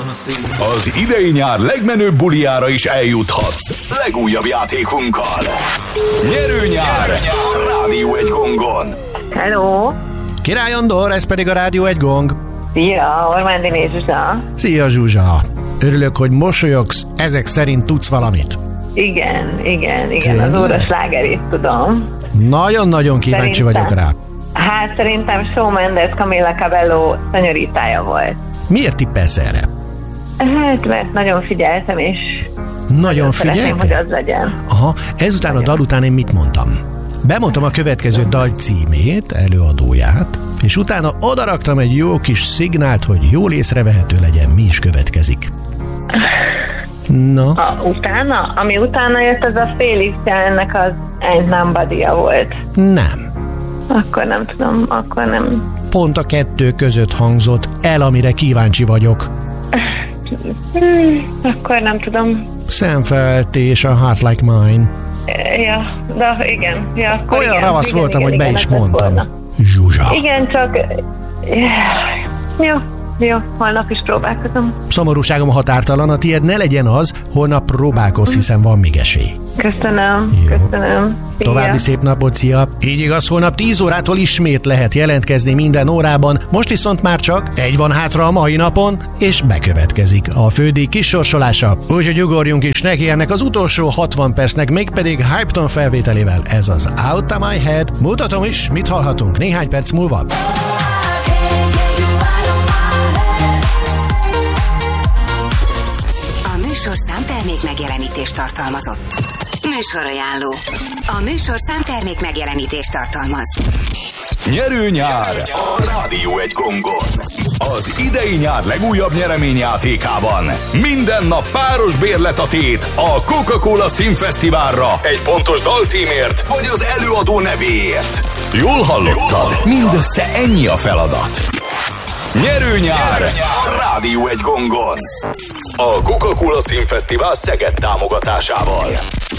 Az idei nyár legmenőbb bulijára is eljuthatsz legújabb játékunkkal. Nyerő nyár a Rádió 1 Gongon. Hello! Király Andor, ez pedig a Rádió 1 Gong. Szia, Ormánd Inés Zsuzsa. Szia Zsuzsa! Örülök, hogy mosolyogsz, ezek szerint tudsz valamit. Igen, az óra slágerét tudom. Nagyon-nagyon kíváncsi vagyok rá. Hát szerintem Shawn Mendes, Camila Cabello szanyoritája volt. Miért tippelsz erre? Hát, mert nagyon figyeltem, és nagyon szeretném, hogy az legyen. Aha, ezután a dal után én mit mondtam? Bemondtam a következő dal címét, előadóját, és utána odaraktam egy jó kis szignált, hogy jól észrevehető legyen, mi is következik. No. Ami utána jött, az a Felix Jeannek az Ain't Nobody-ja volt. Nem. Akkor nem tudom, Pont a kettő között hangzott el, amire kíváncsi vagyok. Akkor nem tudom. Sam Feldt és a Heart Like Mine. Ja, de igen. Ja, akkor olyan igen, ravasz voltam, hogy be is mondtam. Volna. Zsuzsa. Igen, csak... Jó, holnap is próbálkozom. Szomorúságom határtalan, a tiéd ne legyen az, holnap próbálkozz, hiszen van még esély. Köszönöm. További szép napot, szia! Így igaz, holnap 10 órától ismét lehet jelentkezni minden órában, most viszont már csak egy van hátra a mai napon, és bekövetkezik a fődíj kisorsolása. Úgyhogy ugorjunk is neki ennek az utolsó 60 percnek, mégpedig Hypeton felvételével. Ez az Out of My Head. Mutatom is, mit hallhatunk néhány perc múlva. Műsorszám termék megjelenítést tartalmazott. Műsorajánló. A műsorszám termék megjelenítést tartalmaz. Nyerő nyár a Rádió 1 Gongon. Az idei nyár legújabb nyereményjátékában minden nap páros bérlet a tét a Coca-Cola Színfesztiválra egy pontos dalcímért vagy az előadó nevéért. Jól hallottad? Mindössze ennyi a feladat. Nyerő nyár a Rádió 1 Gongon. A Coca-Cola Színfesztivál Szeged támogatásával.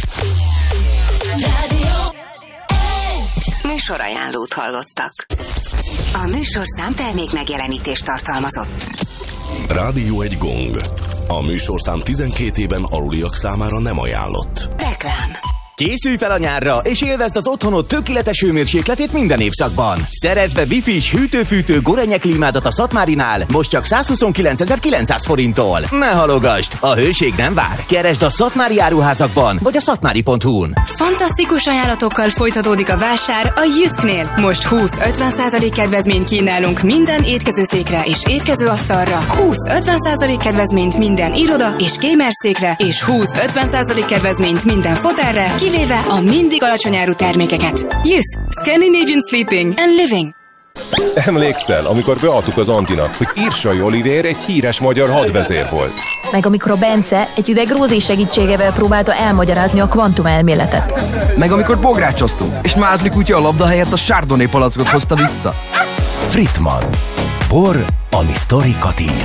Műsorajánlót hallottak. A műsorszám termék megjelenítést tartalmazott. Rádió 1 Gong. A műsorszám 12 éven aluliak számára nem ajánlott. Reklám. Készülj fel a nyárra, és élvezd az otthonod tökéletes hőmérsékletét minden évszakban. Szerezd be Wi-Fi-s hűtő-fűtő Gorenje klímádat a Szatmárinál, most csak 129.900 forinttól. Ne halogasd, a hőség nem vár. Keresd a Szatmári áruházakban, vagy a szatmári.hu-n. Fantasztikus ajánlatokkal folytatódik a vásár a Jysknél. Most 20-50% kedvezményt kínálunk minden étkezőszékre és étkezőasztalra, 20-50% kedvezményt minden iroda és gamerszékre, és 20-50% kedvezményt minden fotelre, kivéve a mindig alacsony áru termékeket. Jysk, Scandinavian Sleeping and Living. Emlékszel, amikor beadtuk az Antinak, hogy Irsai Olivér egy híres magyar hadvezér volt? Meg amikor a Bence egy üveg rózé segítségével próbálta elmagyarázni a kvantumelméletet. Meg amikor bográcsoztunk, és Mázli kutya a labda helyett a Chardonnay palackot hozta vissza. Frittmann. Bor, ami sztorikat ír.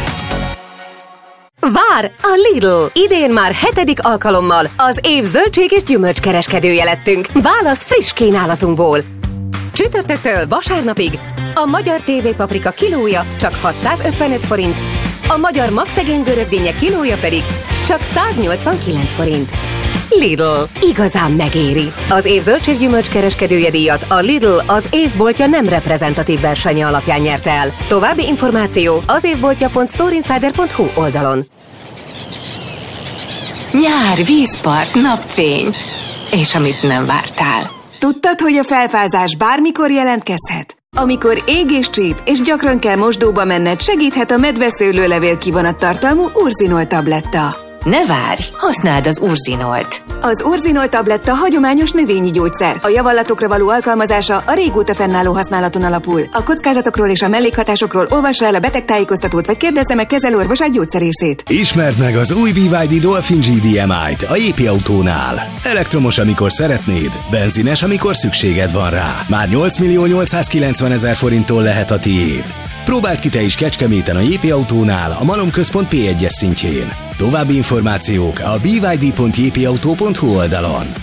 Vár a Lidl! Idén már 7. alkalommal az év zöldség és gyümölcskereskedője lettünk. Válasz friss kínálatunkból. Csütörtöktől vasárnapig a magyar TV paprika kilója csak 655 forint, a magyar Max Tegény görögdínnye kilója pedig csak 189 forint. Lidl. Igazán megéri. Az év zöldség-gyümölcs kereskedője díjat a Lidl az évboltja nem reprezentatív versenye alapján nyerte el. További információ az évboltja.storeinsider.hu oldalon. Nyár, vízpart, napfény. És amit nem vártál. Tudtad, hogy a felfázás bármikor jelentkezhet? Amikor ég és csíp, és gyakran kell mosdóba menned, segíthet a medveszőlőlevél kivonat tartalmú Urzinol tabletta. Ne várj, használd az Urzinolt. Az Urzinol tabletta hagyományos növényi gyógyszer. A javallatokra való alkalmazása a régóta fennálló használaton alapul. A kockázatokról és a mellékhatásokról olvassa el a betegtájékoztatót, vagy kérdezze meg kezelőorvosát, gyógyszerészét. Ismerd meg az új BYD Dolphin GDMI-t a JP Autónál. Elektromos, amikor szeretnéd, benzines, amikor szükséged van rá. Már 8.890.000 forinttól lehet a tiéd. Próbáld ki te is Kecskeméten a JP Autónál, a Malomközpont P1-es szintjén. További információk a byd.jpautó.hu oldalon.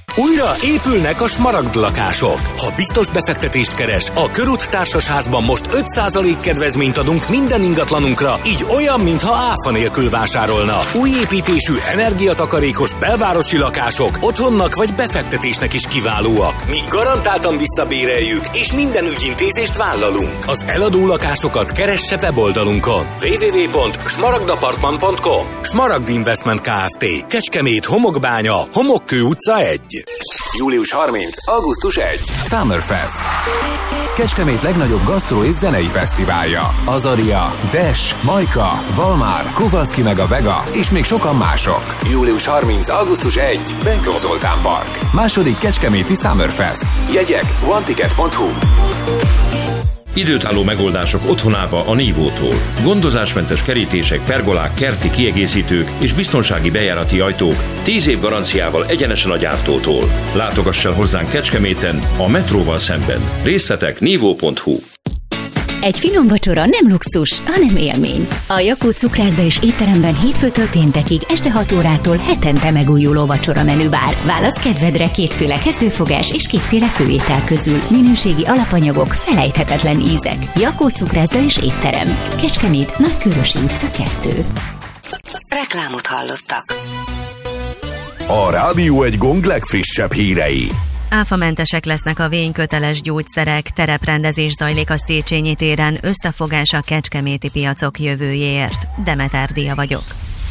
Újra épülnek a Smaragd lakások. Ha biztos befektetést keres, a Körút Társasházban most 5% kedvezményt adunk minden ingatlanunkra, így olyan, mintha áfa nélkül vásárolna. Új építésű, energiatakarékos belvárosi lakások otthonnak vagy befektetésnek is kiválóak. Mi garantáltan visszabéreljük, és minden ügyintézést vállalunk. Az eladó lakásokat keresse weboldalunkon. www.smaragdapartman.com. Smaragd Investment Kft. Kecskemét, Homokbánya, Homokkő utca 1. Július 30. augusztus 1. Summerfest. Kecskemét legnagyobb gasztró és zenei fesztiválja. Azaria, Dash, Majka, Valmár, Kovaszki meg a Vega és még sokan mások. Július 30. augusztus 1. Benkó Zoltán Park. Második kecskeméti Summerfest. Jegyek oneticket.hu. Időtálló megoldások otthonába a Nívótól. Gondozásmentes kerítések, pergolák, kerti kiegészítők és biztonsági bejárati ajtók 10 év garanciával egyenesen a gyártótól. Látogass el hozzánk Kecskeméten, a metróval szemben. Részletek nívó.hu. Egy finom vacsora nem luxus, hanem élmény. A Jakó cukrászda és étteremben hétfőtől péntekig este 6 órától hetente megújuló vacsora menübár. Válasz kedvedre kétféle kezdőfogás és kétféle főétel közül. Minőségi alapanyagok, felejthetetlen ízek. Jakó cukrászda és étterem. Kecskemét, Nagykőrösi utca 2. Reklámot hallottak. A Rádió egy Gong legfrissebb hírei. Áfamentesek lesznek a vényköteles gyógyszerek, tereprendezés zajlik a Széchenyi téren, összefogás a kecskeméti piacok jövőjéért. Demeter Dia vagyok.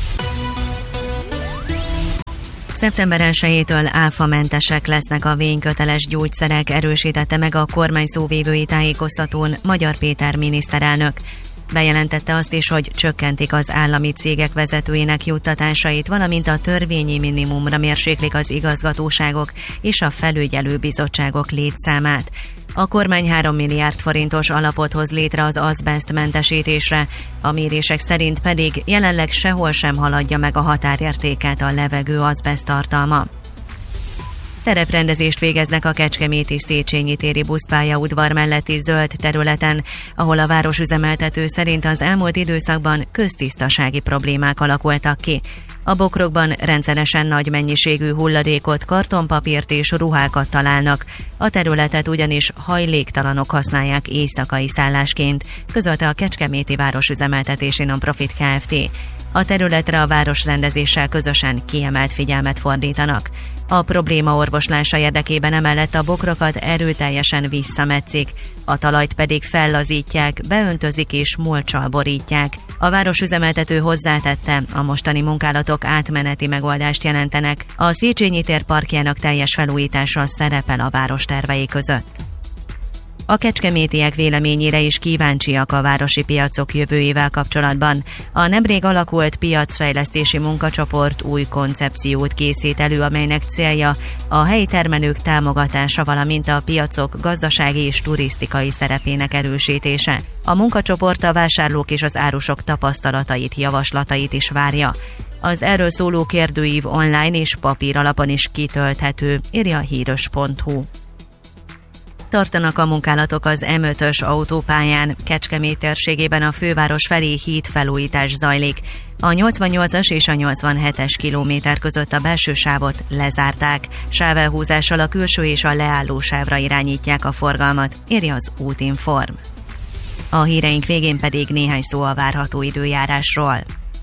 Szeptember 1-től áfamentesek lesznek a vényköteles gyógyszerek, erősítette meg a kormány szóvivői tájékoztatón Magyar Péter miniszterelnök. Bejelentette azt is, hogy csökkentik az állami cégek vezetőinek juttatásait, valamint a törvényi minimumra mérséklik az igazgatóságok és a felügyelőbizottságok létszámát. A kormány 3 milliárd forintos alapot hoz létre az azbest mentesítésre, a mérések szerint pedig jelenleg sehol sem haladja meg a határértéket a levegő azbest tartalma. Tereprendezést végeznek a kecskeméti Széchenyi téri buszpályaudvar melletti zöld területen, ahol a városüzemeltető szerint az elmúlt időszakban köztisztasági problémák alakultak ki. A bokrokban rendszeresen nagy mennyiségű hulladékot, kartonpapírt és ruhákat találnak. A területet ugyanis hajléktalanok használják éjszakai szállásként, közölte a Kecskeméti Városüzemeltetési Non-Profit Kft. A területre a városrendezéssel közösen kiemelt figyelmet fordítanak. A probléma orvoslása érdekében emellett a bokrokat erőteljesen visszametszik, a talajt pedig fellazítják, beöntözik és mulccsal borítják. A városüzemeltető hozzátette, a mostani munkálatok átmeneti megoldást jelentenek. A Széchenyi tér parkjának teljes felújítása szerepel a város tervei között. A kecskemétiek véleményére is kíváncsiak a városi piacok jövőjével kapcsolatban. A nemrég alakult piacfejlesztési munkacsoport új koncepciót készít elő, amelynek célja a helyi termelők támogatása, valamint a piacok gazdasági és turisztikai szerepének erősítése. A munkacsoport a vásárlók és az árusok tapasztalatait, javaslatait is várja. Az erről szóló kérdőív online és papír alapon is kitölthető, írja a híros.hu. Tartanak a munkálatok az M5-ös autópályán. Kecskemét térségében a főváros felé hídfelújítás zajlik. A 88-as és a 87-es kilométer között a belső sávot lezárták. Sávelhúzással a külső és a leálló sávra irányítják a forgalmat, írja az Útinform. A híreink végén pedig néhány szó a várható időjárásról.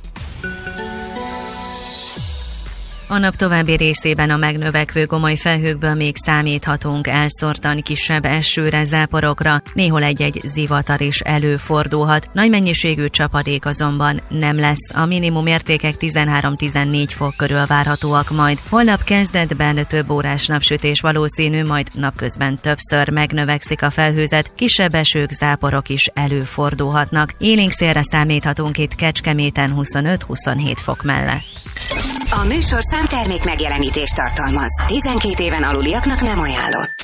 A nap további részében a megnövekvő gomoly felhőkből még számíthatunk elszórtan kisebb esőre, záporokra, néhol egy-egy zivatar is előfordulhat. Nagy mennyiségű csapadék azonban nem lesz, a minimum értékek 13-14 fok körül várhatóak majd. Holnap kezdetben több órás napsütés valószínű, majd napközben többször megnövekszik a felhőzet, kisebb esők, záporok is előfordulhatnak. Élénk szélre számíthatunk itt Kecskeméten 25-27 fok mellett. A műsor számtermék megjelenítést tartalmaz. 12 éven aluliaknak nem ajánlott.